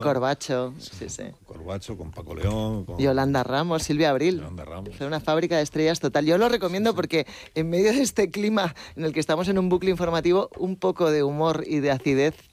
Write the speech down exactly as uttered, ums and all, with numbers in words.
Corbacho, sí, sí. Corbacho, con Paco León. Con Yolanda Ramos, Silvia Abril. Yolanda Ramos. Fue una fábrica de estrellas total. Yo lo recomiendo sí, sí. porque en medio de este clima en el que estamos en un bucle informativo, un poco de humor y de acidez